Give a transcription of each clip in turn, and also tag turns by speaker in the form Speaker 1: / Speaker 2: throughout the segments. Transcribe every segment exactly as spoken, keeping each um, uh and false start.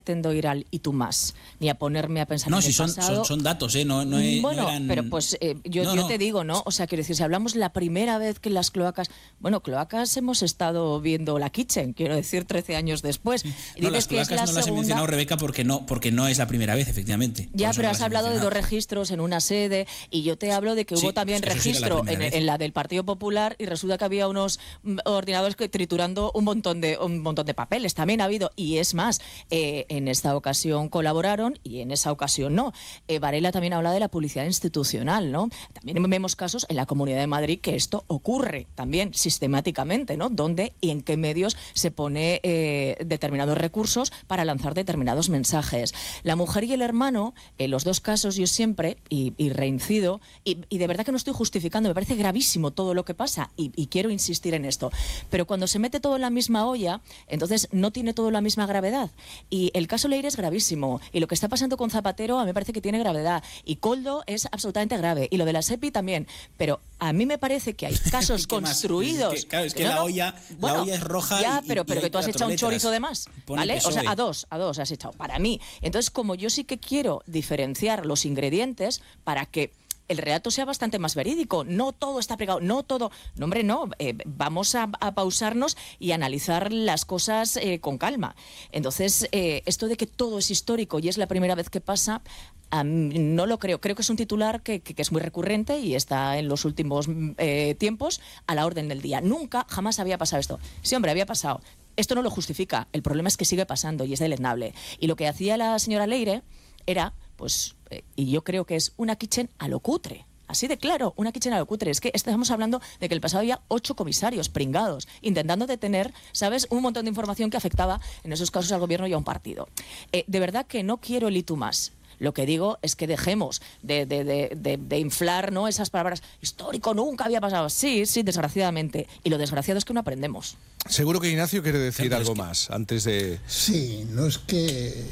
Speaker 1: pretendo ir al y tú más, ni a ponerme a pensar
Speaker 2: no,
Speaker 1: en
Speaker 2: si
Speaker 1: el
Speaker 2: son,
Speaker 1: pasado.
Speaker 2: Son, son datos, ¿eh? No, no, he,
Speaker 1: bueno,
Speaker 2: no eran...
Speaker 1: pero pues eh, yo,
Speaker 2: no,
Speaker 1: yo
Speaker 2: no.
Speaker 1: te digo, ¿no? O sea, quiero decir, si hablamos la primera vez que las cloacas... Bueno, cloacas hemos estado viendo la Kitchen, quiero decir, trece años después.
Speaker 2: Sí.
Speaker 1: Y
Speaker 2: No,
Speaker 1: dices
Speaker 2: las
Speaker 1: que es
Speaker 2: cloacas
Speaker 1: la
Speaker 2: no las
Speaker 1: segunda...
Speaker 2: he mencionado, Rebeca, porque no, porque no es la primera vez, efectivamente.
Speaker 1: Ya,
Speaker 2: Por eso
Speaker 1: pero
Speaker 2: no
Speaker 1: has
Speaker 2: las he
Speaker 1: hablado de dos
Speaker 2: mencionado.
Speaker 1: registros en una sede y yo te hablo de que
Speaker 2: Sí,
Speaker 1: hubo también
Speaker 2: pues eso sí era la
Speaker 1: registro
Speaker 2: primera
Speaker 1: en,
Speaker 2: vez.
Speaker 1: en la del Partido Popular y resulta que había unos mm, ordenadores que triturando un montón de un montón de papeles. También ha habido, y es más, eh, en esta ocasión colaboraron y en esa ocasión no. Eh, Varela también habla de la publicidad institucional, ¿no? También vemos casos en la Comunidad de Madrid que esto ocurre también sistemáticamente, ¿no? Dónde y en qué medios se pone eh, determinados recursos para lanzar determinados mensajes. La mujer y el hermano, en los dos casos yo siempre, y, y reincido, y, y de verdad que no estoy justificando, me parece gravísimo todo lo que pasa y, y quiero insistir en esto, pero cuando se mete todo en la misma olla, entonces no tiene todo la misma gravedad. Y el caso Leire es gravísimo, y lo que está pasando con Zapatero a mí me parece que tiene gravedad, y Koldo es absolutamente grave, y lo de la SEPI también, pero a mí me parece que hay casos construidos.
Speaker 2: Es que, claro, es que
Speaker 1: no,
Speaker 2: la,
Speaker 1: no,
Speaker 2: olla,
Speaker 1: bueno,
Speaker 2: la olla es roja
Speaker 1: ya,
Speaker 2: y,
Speaker 1: pero,
Speaker 2: y
Speaker 1: pero
Speaker 2: hay
Speaker 1: que tú has
Speaker 2: cuatro
Speaker 1: echado un
Speaker 2: letras.
Speaker 1: chorizo de más,
Speaker 2: Pone
Speaker 1: ¿vale?
Speaker 2: P S O E.
Speaker 1: O sea, a dos, a dos has echado, para mí. Entonces, como yo sí que quiero diferenciar los ingredientes para que el relato sea bastante más verídico, no todo está pegado, no todo, no hombre, no, eh, vamos a, a pausarnos y analizar las cosas eh, con calma. Entonces, eh, esto de que todo es histórico y es la primera vez que pasa, um, no lo creo, creo que es un titular que, que, que es muy recurrente y está en los últimos eh, tiempos a la orden del día. Nunca, jamás había pasado esto. Sí, hombre, había pasado. Esto no lo justifica, el problema es que sigue pasando y es deleznable. Y lo que hacía la señora Leire era, pues, eh, y yo creo que es una Kitchen a lo cutre. Así de claro, una Kitchen a lo cutre. Es que estamos hablando de que el pasado había ocho comisarios pringados, intentando detener, ¿sabes?, un montón de información que afectaba, en esos casos, al gobierno y a un partido. Eh, de verdad que no quiero el y tú más. Lo que digo es que dejemos de, de, de, de, de inflar, ¿no?, esas palabras. Histórico, nunca había pasado. Sí, sí, desgraciadamente. Y lo desgraciado es que no aprendemos.
Speaker 3: Seguro que Ignacio quiere decir
Speaker 2: Pero
Speaker 3: algo
Speaker 2: es que...
Speaker 3: más antes de...
Speaker 4: Sí, no es que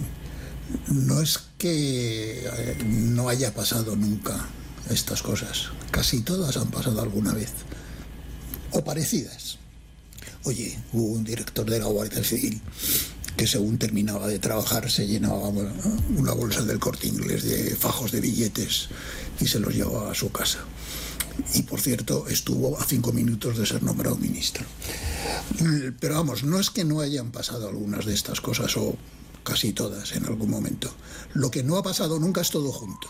Speaker 4: no es que eh, no haya pasado nunca estas cosas. Casi todas han pasado alguna vez. O parecidas. Oye, hubo un director de la Guardia Civil que según terminaba de trabajar se llenaba una bolsa del Corte Inglés de fajos de billetes y se los llevaba a su casa. Y por cierto, estuvo a cinco minutos de ser nombrado ministro. Pero vamos, no es que no hayan pasado algunas de estas cosas, o casi todas en algún momento. Lo que no ha pasado nunca es todo junto.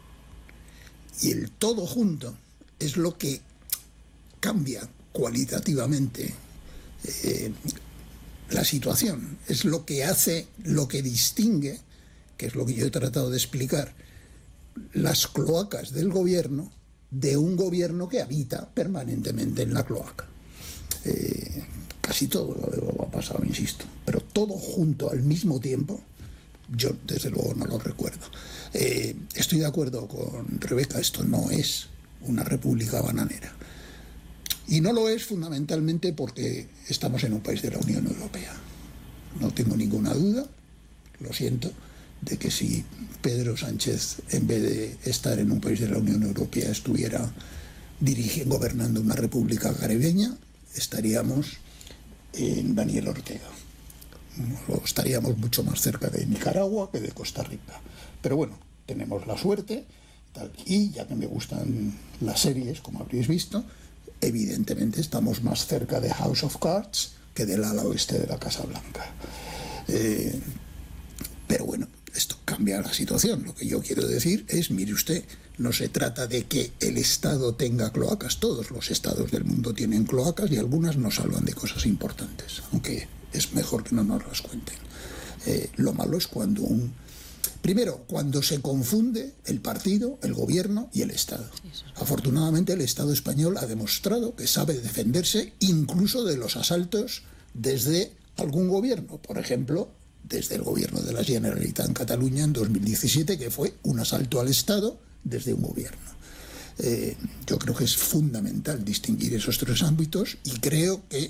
Speaker 4: Y el todo junto es lo que cambia cualitativamente eh, la situación. Es lo que hace, lo que distingue, que es lo que yo he tratado de explicar, las cloacas del gobierno de un gobierno que habita permanentemente en la cloaca. Eh, casi todo lo ha pasado, insisto, pero todo junto al mismo tiempo, yo desde luego no lo recuerdo. Eh, estoy de acuerdo con Rebeca, esto no es una república bananera. Y no lo es fundamentalmente porque estamos en un país de la Unión Europea. No tengo ninguna duda, lo siento, de que si Pedro Sánchez, en vez de estar en un país de la Unión Europea, estuviera dirigiendo, gobernando una república caribeña, estaríamos en Daniel Ortega. O estaríamos mucho más cerca de Nicaragua que de Costa Rica. Pero bueno, tenemos la suerte, tal, y ya que me gustan las series, como habréis visto, evidentemente estamos más cerca de House of Cards que del ala oeste de la Casa Blanca. Eh, pero bueno, esto cambia la situación. Lo que yo quiero decir es, mire usted, no se trata de que el Estado tenga cloacas. Todos los estados del mundo tienen cloacas y algunas nos salvan de cosas importantes, aunque es mejor que no nos las cuenten. Eh, lo malo es cuando un... Primero, cuando se confunde el partido, el gobierno y el Estado. Afortunadamente, el Estado español ha demostrado que sabe defenderse incluso de los asaltos desde algún gobierno. Por ejemplo, desde el gobierno de la Generalitat en Cataluña en dos mil diecisiete, que fue un asalto al Estado desde un gobierno. Eh, yo creo que es fundamental distinguir esos tres ámbitos y creo que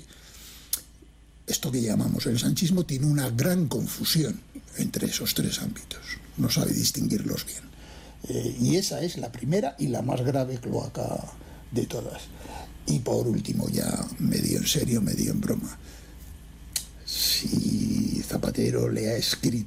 Speaker 4: esto que llamamos el sanchismo tiene una gran confusión entre esos tres ámbitos. No sabe distinguirlos bien. Eh, y esa es la primera y la más grave cloaca de todas. Y por último, ya medio en serio, medio en broma, si Zapatero le ha escrito